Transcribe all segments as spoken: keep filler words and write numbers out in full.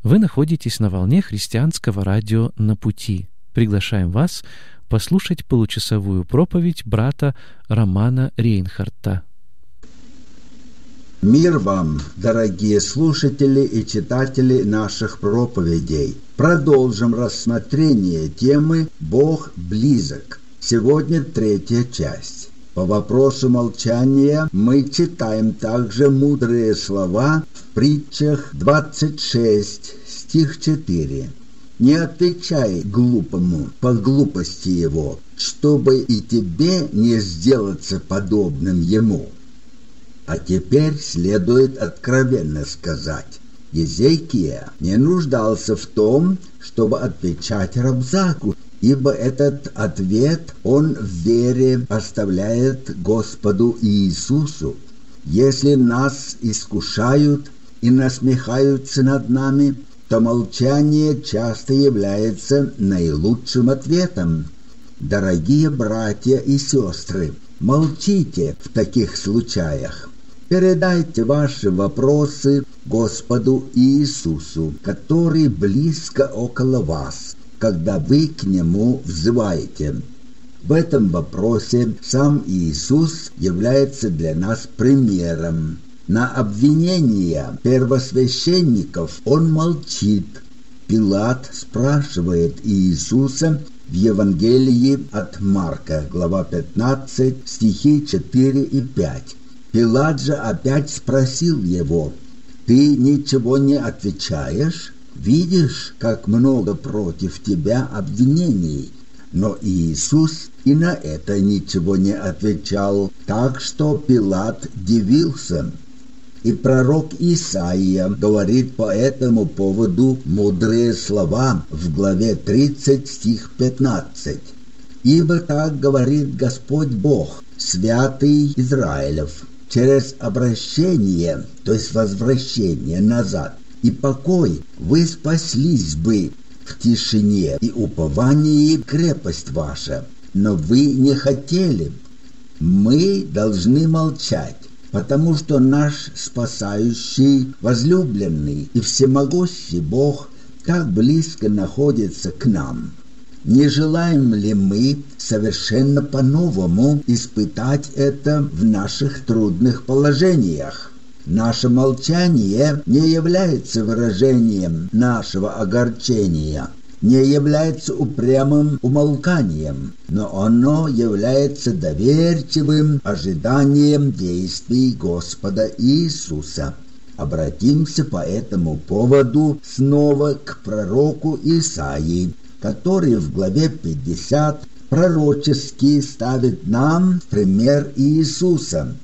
Вы находитесь на волне христианского радио «На пути». Приглашаем вас послушать получасовую проповедь брата Романа Рейнхарта. Мир вам, дорогие слушатели и читатели наших проповедей. Продолжим рассмотрение темы «Бог близок». Сегодня третья часть. По вопросу молчания мы читаем также мудрые слова в притчах двадцать шесть, стих четыре. «Не отвечай глупому по глупости его, чтобы и тебе не сделаться подобным ему». А теперь следует откровенно сказать, Езекия не нуждался в том, чтобы отвечать Рабзаку, ибо этот ответ он в вере оставляет Господу Иисусу. Если нас искушают и насмехаются над нами, то молчание часто является наилучшим ответом. Дорогие братья и сестры, молчите в таких случаях. Передайте ваши вопросы Господу Иисусу, который близко около вас, когда вы к Нему взываете. В этом вопросе сам Иисус является для нас примером. На обвинения первосвященников Он молчит. Пилат спрашивает Иисуса в Евангелии от Марка, глава пятнадцать, стихи четыре и пять. Пилат же опять спросил его: «Ты ничего не отвечаешь? Видишь, как много против тебя обвинений?» Но Иисус и на это ничего не отвечал, так что Пилат дивился. И пророк Исаия говорит по этому поводу мудрые слова в главе тридцать, стих пятнадцать. «Ибо так говорит Господь Бог, святый Израилев, через обращение, то есть возвращение назад, и покой вы спаслись бы в тишине и уповании крепость ваша, но вы не хотели». Мы должны молчать, потому что наш спасающий, возлюбленный и всемогущий Бог так близко находится к нам. Не желаем ли мы совершенно по-новому испытать это в наших трудных положениях? Наше молчание не является выражением нашего огорчения, не является упрямым умолканием, но оно является доверчивым ожиданием действий Господа Иисуса. Обратимся по этому поводу снова к пророку Исаии, который в главе пятьдесят пророчески ставит нам пример Иисуса.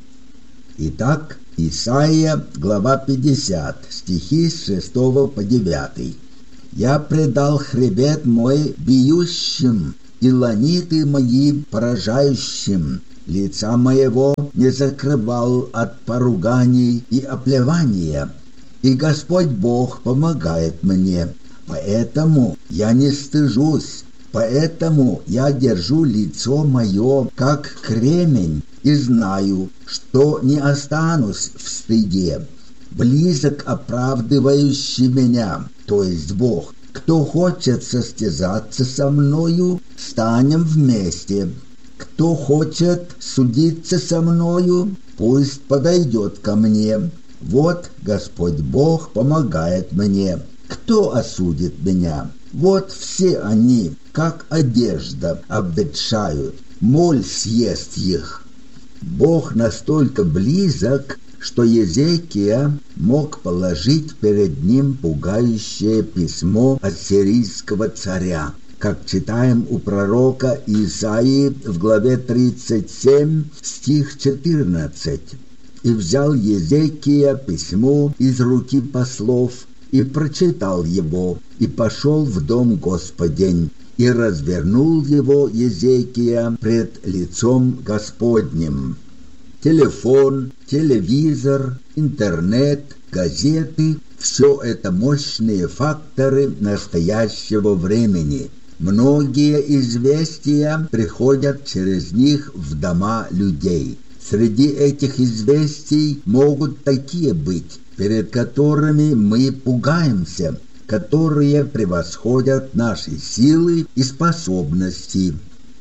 Итак, Исаия, глава пятьдесят, стихи с шестого по девятый. «Я предал хребет мой бьющим, и ланиты мои поражающим. Лица моего не закрывал от поруганий и оплевания, и Господь Бог помогает мне. Поэтому я не стыжусь, поэтому я держу лицо мое, как кремень, и знаю, что не останусь в стыде. Близок оправдывающий меня, то есть Бог. Кто хочет состязаться со мною, станем вместе. Кто хочет судиться со мною, пусть подойдет ко мне. Вот Господь Бог помогает мне. Кто осудит меня? Вот все они, как одежда, обветшают, моль съест их». Бог настолько близок, что Езекия мог положить перед ним пугающее письмо ассирийского царя, как читаем у пророка Исаии в главе тридцать семь, стих четырнадцать. «И взял Езекия письмо из руки послов, и прочитал его, и пошел в дом Господень, и развернул его Езекия пред лицом Господним». Телефон, телевизор, интернет, газеты – все это мощные факторы настоящего времени. Многие известия приходят через них в дома людей. Среди этих известий могут такие быть, перед которыми мы пугаемся, которые превосходят наши силы и способности.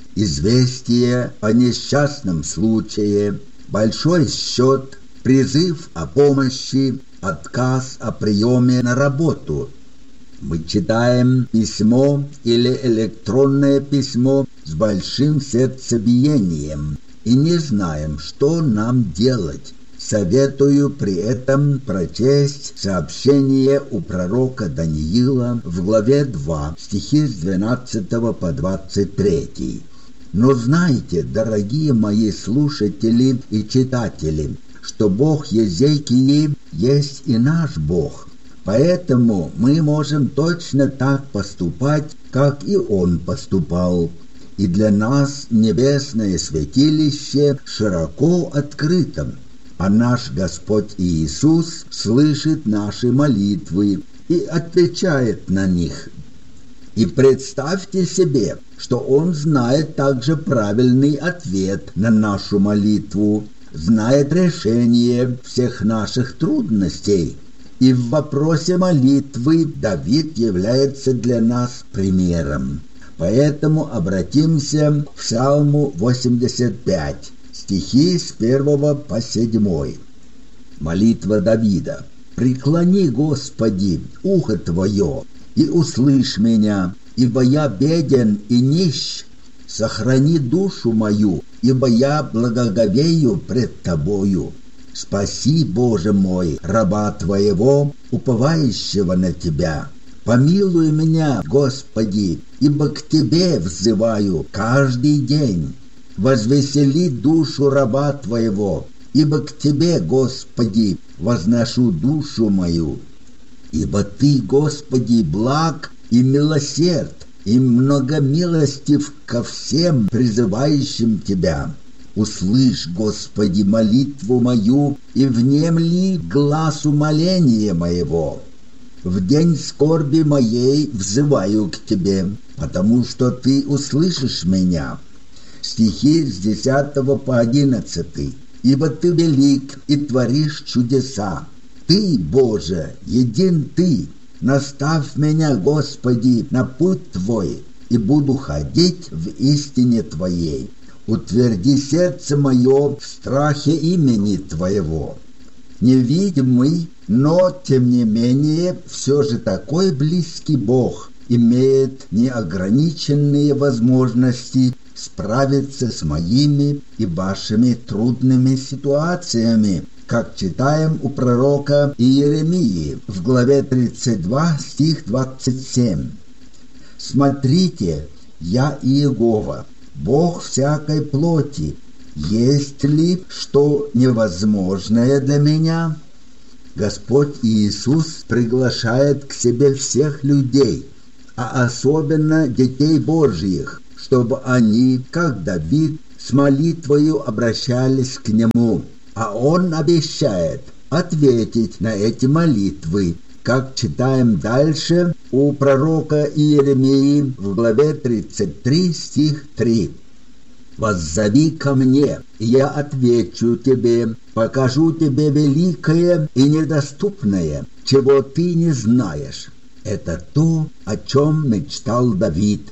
Известие о несчастном случае, большой счет, призыв о помощи, отказ о приеме на работу. Мы читаем письмо или электронное письмо с большим сердцебиением и не знаем, что нам делать. Советую при этом прочесть сообщение у пророка Даниила в главе два, стихи с двенадцатого по двадцать третий. Но знайте, дорогие мои слушатели и читатели, что Бог Езекии есть и наш Бог. Поэтому мы можем точно так поступать, как и Он поступал. И для нас небесное святилище широко открыто, а наш Господь Иисус слышит наши молитвы и отвечает на них. И представьте себе, что Он знает также правильный ответ на нашу молитву, знает решение всех наших трудностей. И в вопросе молитвы Давид является для нас примером. Поэтому обратимся к Псалму восемьдесят пять, стихи с первого по седьмой. Молитва Давида. «Преклони, Господи, ухо Твое, и услышь меня, ибо я беден и нищ. Сохрани душу мою, ибо я благоговею пред Тобою. Спаси, Боже мой, раба Твоего, уповающего на Тебя. Помилуй меня, Господи, ибо к Тебе взываю каждый день. Возвесели душу раба Твоего, ибо к Тебе, Господи, возношу душу мою. Ибо Ты, Господи, благ и милосерд, и многомилостив ко всем призывающим Тебя. Услышь, Господи, молитву мою, и внемли гласу моления моего. В день скорби моей взываю к Тебе, потому что Ты услышишь меня». Стихи с десятого по одиннадцатый. «Ибо Ты велик и творишь чудеса. Ты, Боже, един Ты. Наставь меня, Господи, на путь Твой, и буду ходить в истине Твоей. Утверди сердце мое в страхе имени Твоего». Невидимый, но, тем не менее, все же такой близкий Бог имеет неограниченные возможности справиться с моими и вашими трудными ситуациями, как читаем у пророка Иеремии в главе тридцать два, стих двадцать семь. «Смотрите, я Иегова, Бог всякой плоти. Есть ли что невозможное для меня?» Господь Иисус приглашает к себе всех людей, а особенно детей Божьих, чтобы они, как Давид, с молитвою обращались к Нему. А Он обещает ответить на эти молитвы, как читаем дальше у пророка Иеремии в главе тридцать три, стих три. «Воззови ко мне, и я отвечу тебе, покажу тебе великое и недоступное, чего ты не знаешь». Это то, о чем мечтал Давид.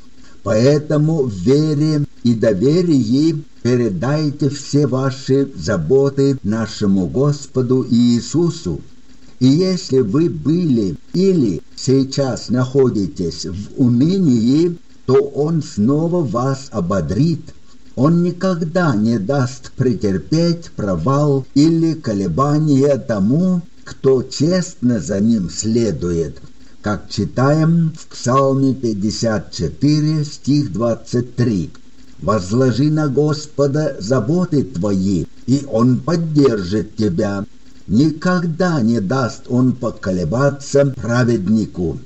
Поэтому в вере и доверии передайте все ваши заботы нашему Господу Иисусу. И если вы были или сейчас находитесь в унынии, то Он снова вас ободрит. Он никогда не даст претерпеть провал или колебания тому, кто честно за Ним следует, как читаем в Псалме пятьдесят четыре, стих двадцать три. «Возложи на Господа заботы твои, и Он поддержит тебя. Никогда не даст Он поколебаться праведнику».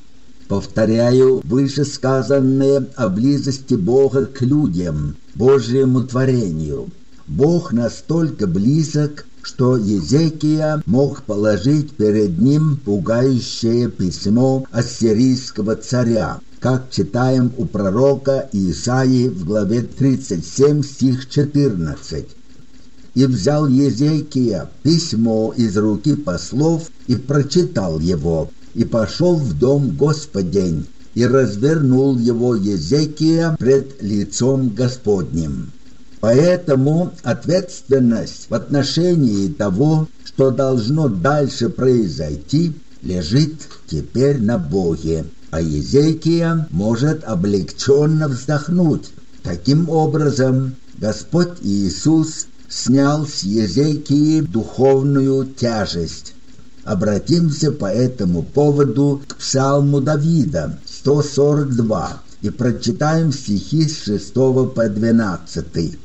Повторяю вышесказанное о близости Бога к людям, Божьему творению. Бог настолько близок, что Езекия мог положить перед ним пугающее письмо ассирийского царя, как читаем у пророка Исаии в главе тридцать семь, стих четырнадцать. «И взял Езекия письмо из руки послов и прочитал его, и пошел в дом Господень, и развернул его Езекия пред лицом Господним. Поэтому ответственность в отношении того, что должно дальше произойти, лежит теперь на Боге, а Езекия может облегченно вздохнуть. Таким образом, Господь Иисус снял с Езекии духовную тяжесть. Обратимся по этому поводу к псалму Давида, сто сорок два, и прочитаем стихи с шестого по двенадцатый.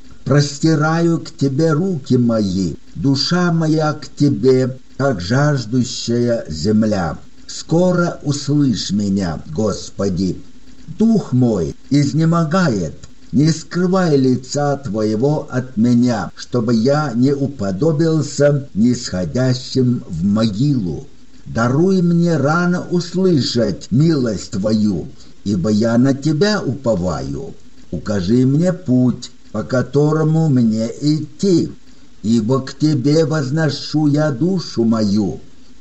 «Простираю к Тебе руки мои, душа моя к Тебе, как жаждущая земля. Скоро услышь меня, Господи. Дух мой изнемогает, не скрывай лица Твоего от меня, чтобы я не уподобился нисходящим в могилу. Даруй мне рано услышать милость Твою, ибо я на Тебя уповаю. Укажи мне путь, по которому мне идти, ибо к Тебе возношу я душу мою.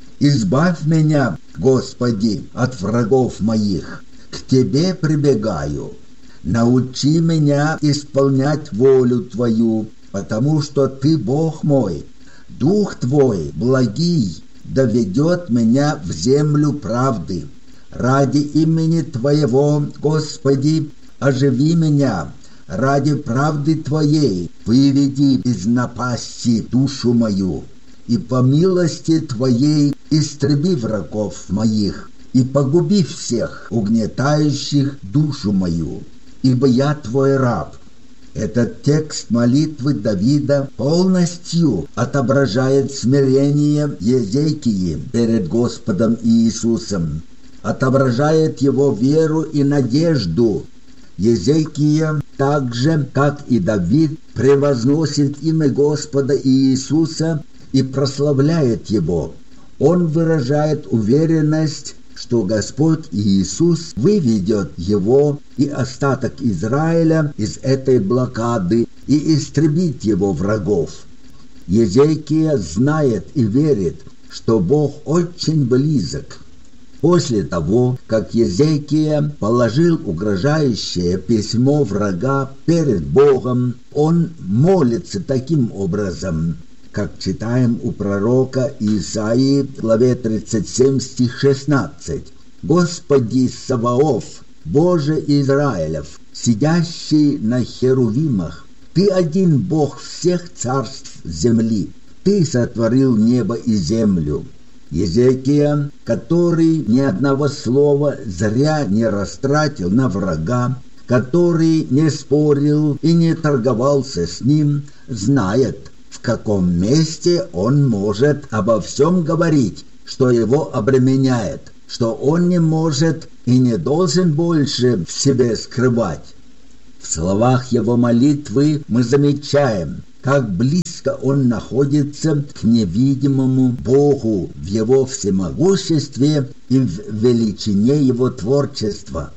Избавь меня, Господи, от врагов моих, к Тебе прибегаю. Научи меня исполнять волю Твою, потому что Ты Бог мой. Дух Твой, благий, доведет меня в землю правды. Ради имени Твоего, Господи, оживи меня. Ради правды Твоей выведи из напасти душу мою, и по милости Твоей истреби врагов моих, и погуби всех угнетающих душу мою, ибо я Твой раб». Этот текст молитвы Давида полностью отображает смирение Езекии перед Господом Иисусом, отображает его веру и надежду. Езекия, так же, как и Давид, превозносит имя Господа Иисуса и прославляет Его. Он выражает уверенность, что Господь Иисус выведет его и остаток Израиля из этой блокады и истребит его врагов. Езекия знает и верит, что Бог очень близок. После того, как Езекия положил угрожающее письмо врага перед Богом, он молится таким образом, как читаем у пророка Исаии, главе тридцать семь, стих шестнадцать. «Господи Саваоф, Боже Израилев, сидящий на херувимах, Ты один Бог всех царств земли, Ты сотворил небо и землю». Езекия, который ни одного слова зря не растратил на врага, который не спорил и не торговался с ним, знает, в каком месте он может обо всем говорить, что его обременяет, что он не может и не должен больше в себе скрывать. В словах его молитвы мы замечаем, как близко он находится к невидимому Богу в его всемогуществе и в величине его творчества.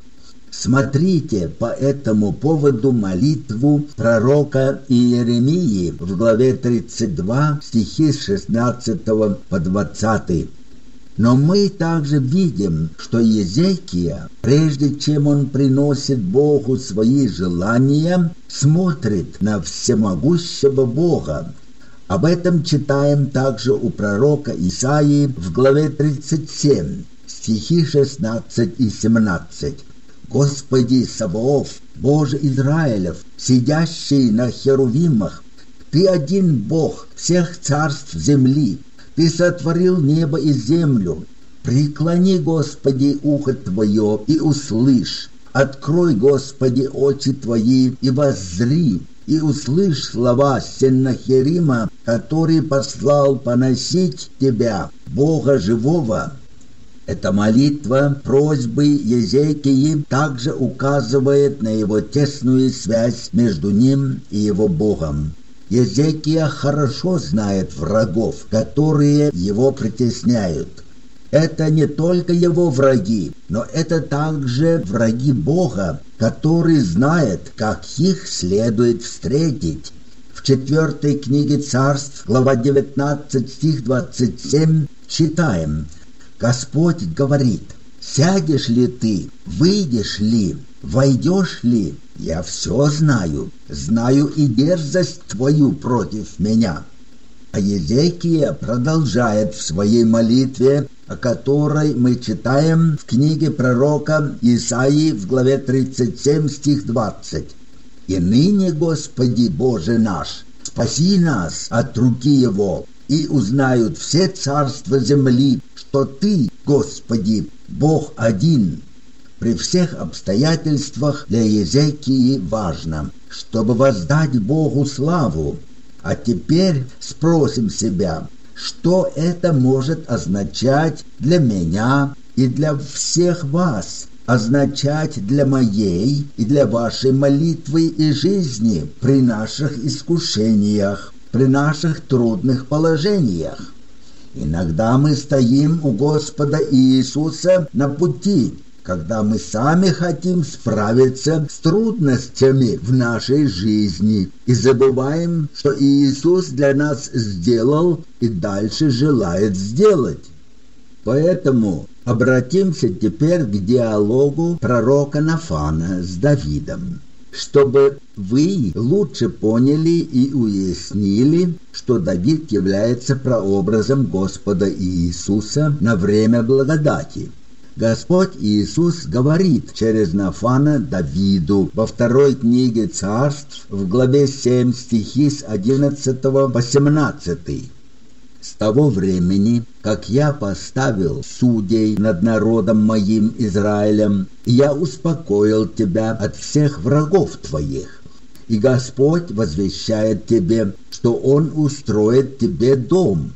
Смотрите по этому поводу молитву пророка Иеремии в главе тридцать два, стихи с шестнадцатого по двадцатый. Но мы также видим, что Езекия, прежде чем он приносит Богу свои желания, смотрит на всемогущего Бога. Об этом читаем также у пророка Исаии в главе тридцать семь, стихи шестнадцать и семнадцать. «Господи Саваоф, Боже Израилев, сидящий на херувимах, Ты один Бог всех царств земли, Ты сотворил небо и землю. Преклони, Господи, ухо Твое и услышь. Открой, Господи, очи Твои и воззри, и услышь слова Сеннахерима, который послал поносить Тебя, Бога живого». Эта молитва просьбы Езекии также указывает на его тесную связь между ним и его Богом. Езекия хорошо знает врагов, которые его притесняют. Это не только его враги, но это также враги Бога, который знает, как их следует встретить. В четвертой книге Царств, глава девятнадцать, стих двадцать семь, читаем: Господь говорит: сядешь ли ты, выйдешь ли, войдешь ли, я все знаю, знаю и дерзость твою против меня. А Езекия продолжает в своей молитве, о которой мы читаем в книге пророка Исаии в главе тридцать семь, стих двадцать. «И ныне, Господи Боже наш, спаси нас от руки его, и узнают все царства земли, что Ты, Господи, Бог один». При всех обстоятельствах для Езекии важно, чтобы воздать Богу славу. А теперь спросим себя, что это может означать для меня и для всех вас, означать для моей и для вашей молитвы и жизни при наших искушениях, при наших трудных положениях. Иногда мы стоим у Господа Иисуса на пути, когда мы сами хотим справиться с трудностями в нашей жизни и забываем, что Иисус для нас сделал и дальше желает сделать. Поэтому обратимся теперь к диалогу пророка Нафана с Давидом, чтобы вы лучше поняли и уяснили, что Давид является прообразом Господа Иисуса на время благодати. Господь Иисус говорит через Нафана Давиду во второй книге Царств в главе семь, стихи с одиннадцатого по семнадцатый. «С того времени, как я поставил судей над народом моим Израилем, я успокоил тебя от всех врагов твоих. И Господь возвещает тебе, что Он устроит тебе дом».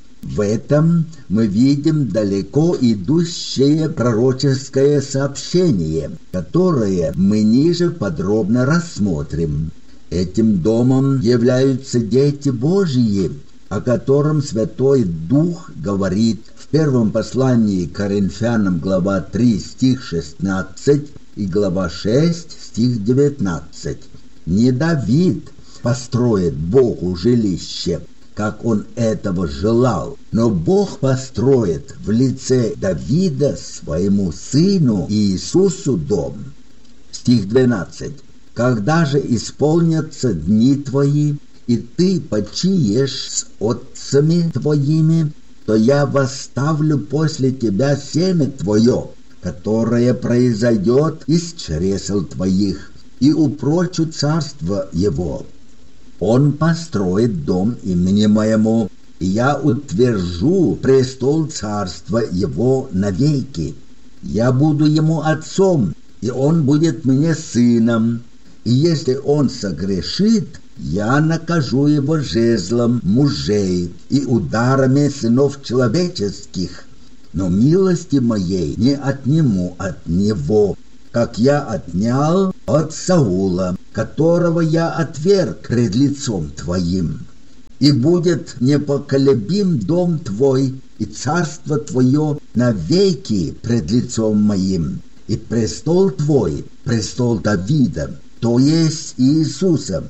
В этом мы видим далеко идущее пророческое сообщение, которое мы ниже подробно рассмотрим. Этим домом являются дети Божьи, о котором Святой Дух говорит в первом послании к Коринфянам, глава три, стих шестнадцать, и глава шесть, стих девятнадцать. Не Давид построит Богу жилище, как он этого желал, но Бог построит в лице Давида своему сыну Иисусу дом. Стих двенадцать. «Когда же исполнятся дни твои, и ты почиешь с отцами твоими, то я восставлю после тебя семя твое, которое произойдет из чресел твоих, и упрочу царство его. Он построит дом имени моему, и я утвержу престол царства его навеки. Я буду ему отцом, и он будет мне сыном. И если он согрешит, я накажу его жезлом мужей и ударами сынов человеческих. Но милости моей не отниму от него, как я отнял от Саула, которого я отверг пред лицом твоим. И будет непоколебим дом твой, и царство твое навеки пред лицом моим, и престол твой, престол Давида, то есть Иисуса,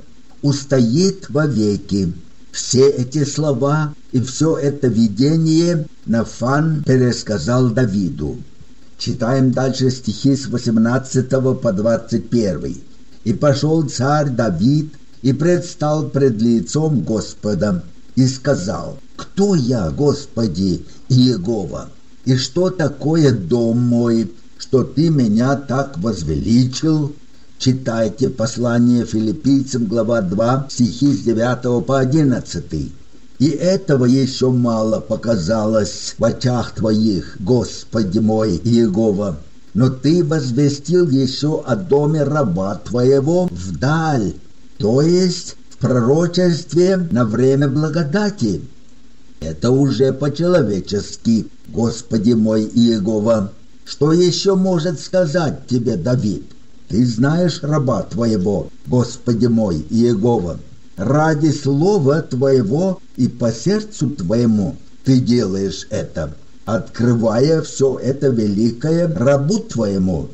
устоит вовеки». Все эти слова и все это видение Нафан пересказал Давиду. Читаем дальше стихи с восемнадцатого по двадцать первый. «И пошел царь Давид, и предстал пред лицом Господа, и сказал: Кто я, Господи, Иегова? И что такое дом мой, что ты меня так возвеличил?» Читайте послание Филиппийцам, глава два, стихи с девятого по одиннадцатый. «И этого еще мало показалось в очах твоих, Господи мой Иегова, но ты возвестил еще о доме раба твоего вдаль, то есть в пророчестве на время благодати». Это уже по-человечески, Господи мой Иегова. Что еще может сказать тебе Давид? Ты знаешь раба твоего, Господи мой Иегова. Ради слова твоего и по сердцу твоему ты делаешь это, открывая все это великое рабу твоему.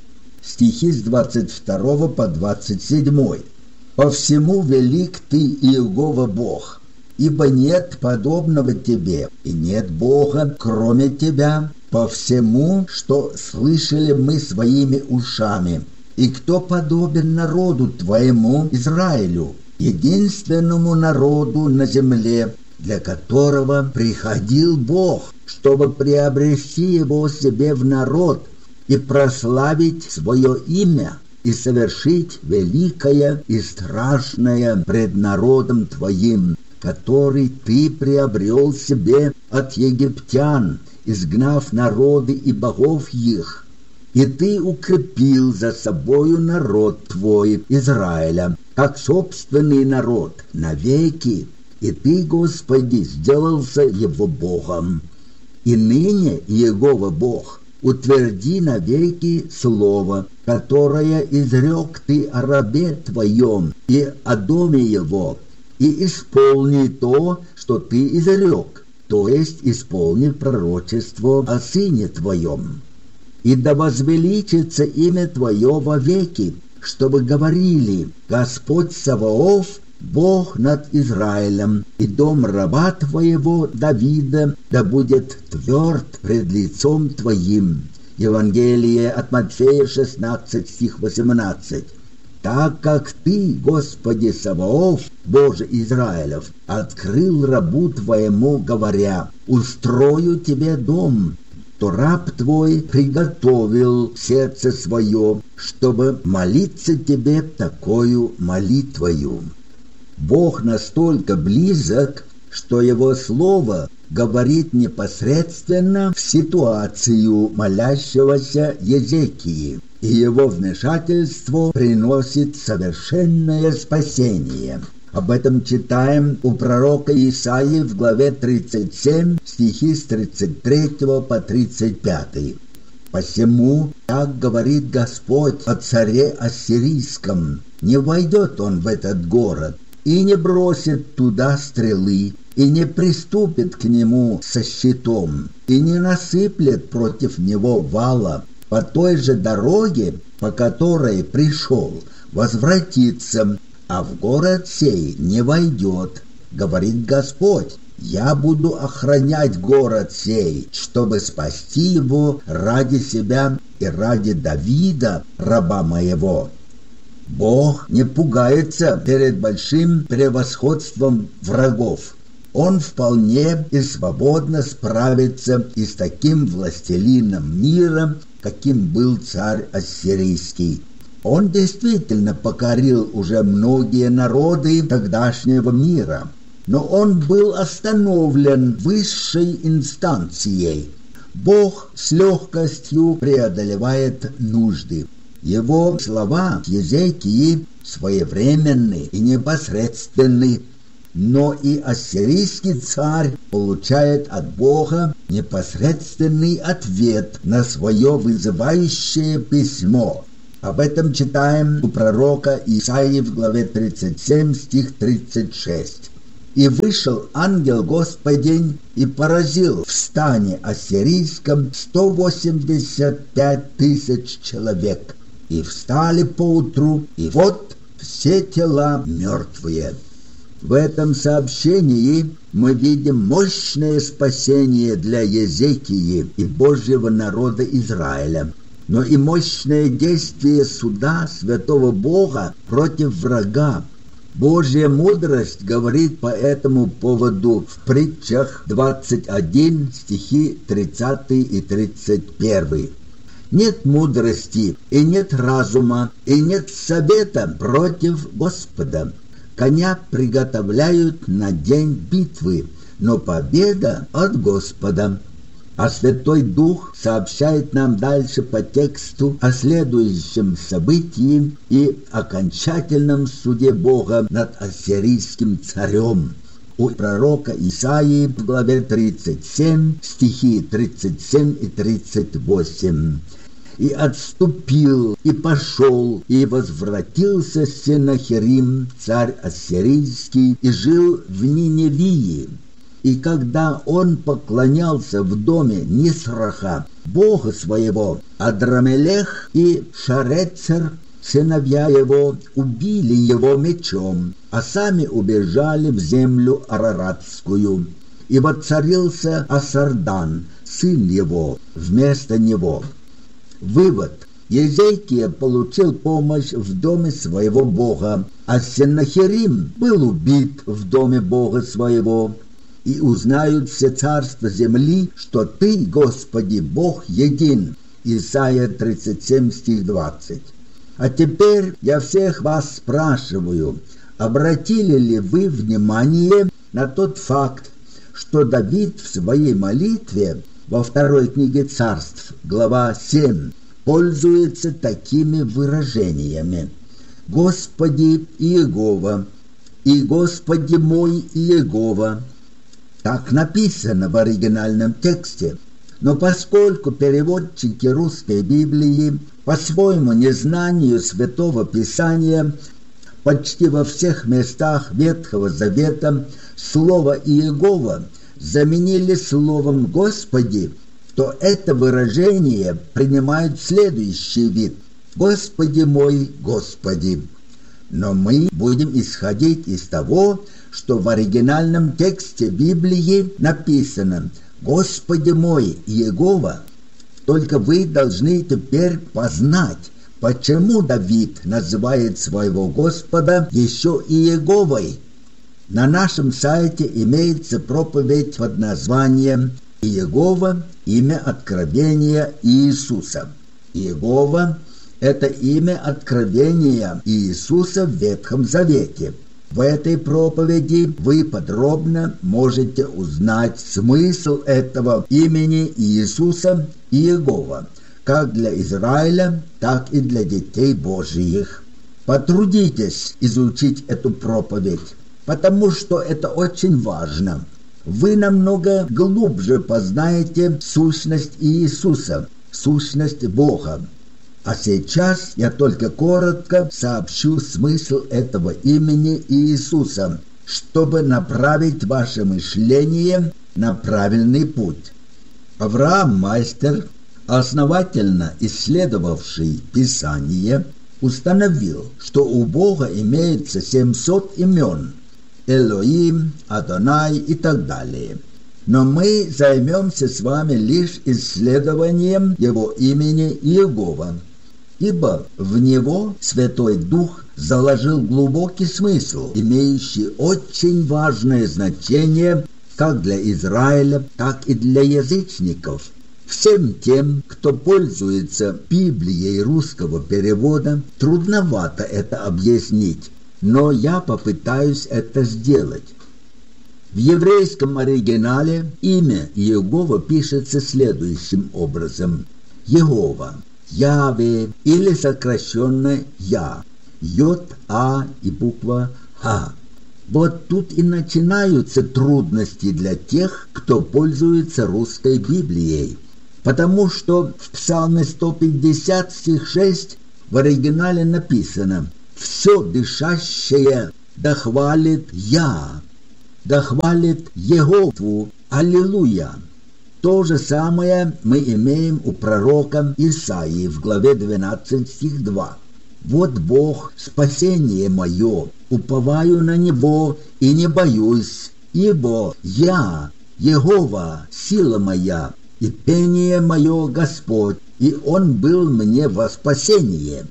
Стихи с двадцать второго по двадцать седьмой. «По всему велик ты, Иегова Бог, ибо нет подобного тебе, и нет Бога, кроме тебя, по всему, что слышали мы своими ушами. И кто подобен народу твоему, Израилю, единственному народу на земле, для которого приходил Бог, чтобы приобрести его себе в народ и прославить свое имя, и совершить великое и страшное пред народом твоим, который ты приобрел себе от египтян, изгнав народы и богов их. И ты укрепил за собою народ твой, Израиля, как собственный народ, навеки, и ты, Господи, сделался его Богом. И ныне Иегова Бог, утверди навеки слово, которое изрек ты о рабе твоем и о доме его, и исполни то, что ты изрек, то есть исполни пророчество о сыне твоем. И да возвеличится имя твое вовеки, чтобы говорили: Господь Саваоф, Бог над Израилем, и дом раба твоего Давида да будет тверд пред лицом твоим». Евангелие от Матфея шестнадцать, стих восемнадцать. «Так как ты, Господи Саваоф, Боже Израилев, открыл рабу твоему, говоря: устрою тебе дом, то раб твой приготовил сердце свое, чтобы молиться тебе такою молитвою». Бог настолько близок, что Его Слово говорит непосредственно в ситуацию молящегося Езекии, и Его вмешательство приносит совершенное спасение. Об этом читаем у пророка Исаии в главе тридцать семь, стихи с тридцать третьего по тридцать пятый. «Посему так говорит Господь о царе ассирийском: не войдет он в этот город, и не бросит туда стрелы, и не приступит к нему со щитом, и не насыплет против него вала. По той же дороге, по которой пришел, возвратится, а в город сей не войдет, говорит Господь. Я буду охранять город сей, чтобы спасти его ради себя и ради Давида, раба моего». Бог не пугается перед большим превосходством врагов. Он вполне и свободно справится и с таким властелином мира, каким был царь ассирийский. Он действительно покорил уже многие народы тогдашнего мира, но он был остановлен высшей инстанцией. Бог с легкостью преодолевает нужды. Его слова к Езекии своевременны и непосредственны, но и ассирийский царь получает от Бога непосредственный ответ на свое вызывающее письмо. Об этом читаем у пророка Исаии в главе тридцать семь, стих тридцать шесть. «И вышел ангел Господень и поразил в стане ассирийском сто восемьдесят пять тысяч человек. И встали поутру, и вот все тела мертвые». В этом сообщении мы видим мощное спасение для Езекии и Божьего народа Израиля, но и мощное действие суда святого Бога против врага. Божья мудрость говорит по этому поводу в притчах двадцать один, стихи тридцатый и тридцать первый. «Нет мудрости, и нет разума, и нет совета против Господа. Коня приготовляют на день битвы, но победа от Господа». А Святой Дух сообщает нам дальше по тексту о следующем событии и окончательном суде Бога над ассирийским царем. У пророка Исаии в главе тридцать семь, стихи тридцать семь и тридцать восемь. «И отступил, и пошел, и возвратился Сенахерим, царь ассирийский, и жил в Ниневии. И когда он поклонялся в доме Нисраха, бога своего, Адрамелех и Шарецер, сыновья его убили его мечом, а сами убежали в землю араратскую. И воцарился Асардан, сын его, вместо него. Вывод. Езекия получил помощь в доме своего Бога, а Сеннахерим был убит в доме Бога своего. И узнают все царства земли, что Ты, Господи, Бог един. Исайя тридцать семь, стих двадцать. А теперь я всех вас спрашиваю, обратили ли вы внимание на тот факт, что Давид в своей молитве во второй книге Царств, глава семь, пользуется такими выражениями: «Господи Иегова, и Господи мой Иегова». Так написано в оригинальном тексте, но поскольку переводчики русской Библии по своему незнанию Святого Писания почти во всех местах Ветхого Завета слово «Иегова» заменили словом «Господи», то это выражение принимает следующий вид: «Господи мой, Господи». Но мы будем исходить из того, что в оригинальном тексте Библии написано «Господи мой, Иегова». Только вы должны теперь познать, почему Давид называет своего Господа еще Иеговой. На нашем сайте имеется проповедь под названием «Иегова. Имя откровения Иисуса». Иегова – это имя откровения Иисуса в Ветхом Завете. В этой проповеди вы подробно можете узнать смысл этого имени Иисуса Иегова, как для Израиля, так и для детей Божьих. Потрудитесь изучить эту проповедь, потому что это очень важно. Вы намного глубже познаете сущность Иисуса, сущность Бога. А сейчас я только коротко сообщу смысл этого имени Иисуса, чтобы направить ваше мышление на правильный путь. Авраам Майстер, основательно исследовавший Писание, установил, что у Бога имеется семьсот имен – Элоим, Адонай и так далее. Но мы займемся с вами лишь исследованием его имени Иегова, ибо в него Святой Дух заложил глубокий смысл, имеющий очень важное значение как для Израиля, так и для язычников. Всем тем, кто пользуется Библией русского перевода, трудновато это объяснить, но я попытаюсь это сделать. В еврейском оригинале имя Иегова пишется следующим образом: Егова, Яве или сокращенно Я, Йод, А и буква Х. Вот тут и начинаются трудности для тех, кто пользуется русской Библией, потому что в Псалме сто пятьдесят, стих шесть в оригинале написано: «Все дышащее да хвалит Я, да хвалит Егову, Аллилуйя». То же самое мы имеем у пророка Исаии в главе двенадцать, стих два. «Вот Бог, спасение мое, уповаю на Него и не боюсь, ибо Я, Егова, сила моя, и пение мое Господь, и Он был мне во спасение».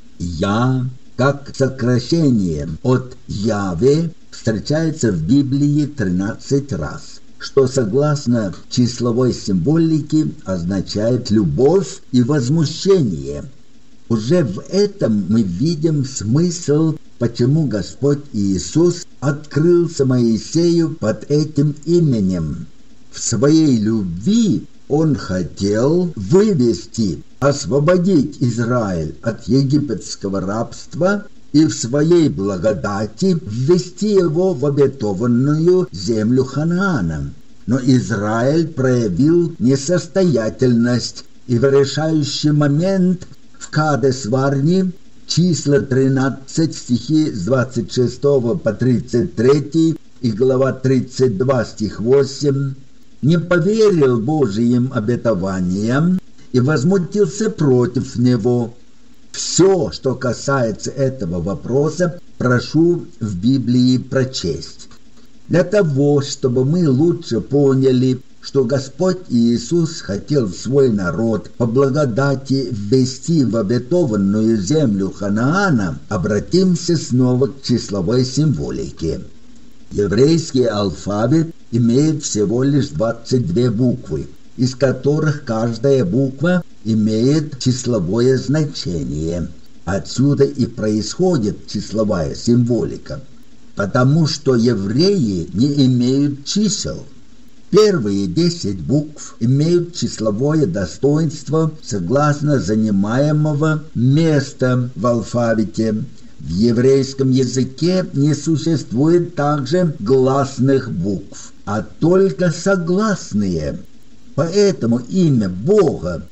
Я, как сокращение от Яве, встречается в Библии тринадцать раз, что согласно числовой символике означает любовь и возмущение. Уже в этом мы видим смысл, почему Господь Иисус открылся Моисею под этим именем. В своей любви Он хотел вывести, освободить Израиль от египетского рабства и в своей благодати ввести его в обетованную землю Ханаана. Но Израиль проявил несостоятельность, и в решающий момент в Кадес-Варне, числа тринадцать, стихи с двадцать шестого по тридцать третий и глава тридцать два, стих восемь, не поверил Божьим обетованиям и возмутился против него. Все, что касается этого вопроса, прошу в Библии прочесть. Для того, чтобы мы лучше поняли, что Господь Иисус хотел свой народ по благодати ввести в обетованную землю Ханаана, обратимся снова к числовой символике. Еврейский алфавит имеет всего лишь двадцать две буквы, из которых каждая буква имеет числовое значение. Отсюда и происходит числовая символика, потому что евреи не имеют чисел. Первые десять букв имеют числовое достоинство согласно занимаемого места в алфавите. В еврейском языке не существует также гласных букв, а только согласные. Поэтому имя Бога,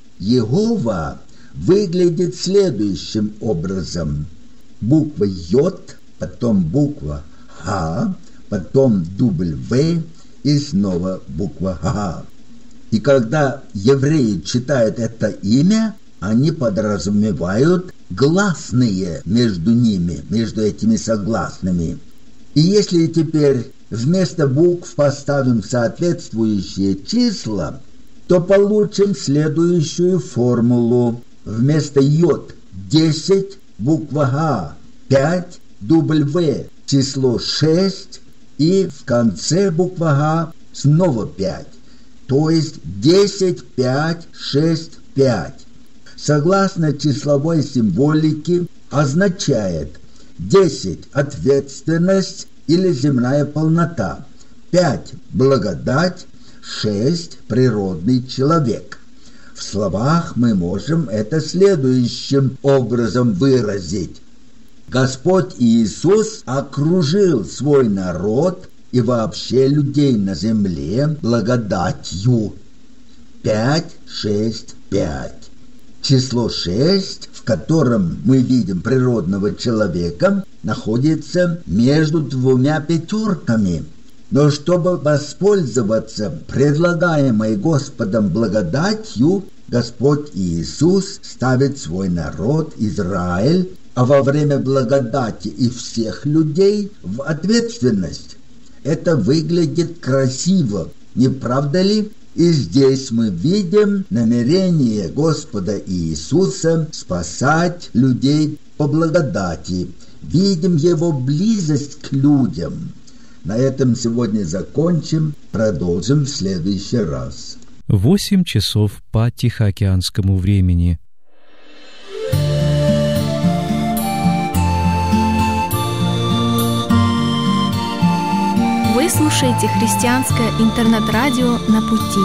Егова, выглядит следующим образом. Буква Йод, потом буква Х, потом дубль В и снова буква Х. И когда евреи читают это имя, они подразумевают гласные между ними, между этими согласными. И если теперь вместо букв поставим соответствующие числа, то получим следующую формулу. Вместо Йод десять, буква Х пять, дубль В число шесть и в конце буква Х снова пять. То есть десять, пять, шесть, пять. Согласно числовой символике означает десять – ответственность или земная полнота, пять – благодать, шесть – природный человек. В словах мы можем это следующим образом выразить. Господь Иисус окружил свой народ и вообще людей на земле благодатью. пять, шесть, пять. Число шесть, в котором мы видим природного человека, находится между двумя пятерками. Но чтобы воспользоваться предлагаемой Господом благодатью, Господь Иисус ставит свой народ Израиль, а во время благодати и всех людей в ответственность. Это выглядит красиво, не правда ли? И здесь мы видим намерение Господа Иисуса спасать людей по благодати. Видим Его близость к людям. На этом сегодня закончим, продолжим в следующий раз. Восемь часов по Тихоокеанскому времени. Вы слушаете христианское интернет-радио «На пути».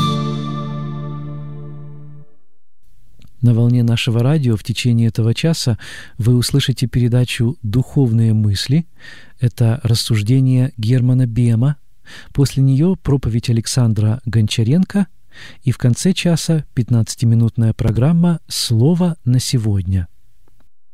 На волне нашего радио в течение этого часа вы услышите передачу «Духовные мысли». Это рассуждение Германа Бема. После нее проповедь Александра Гончаренко. И в конце часа пятнадцатиминутная программа «Слово на сегодня».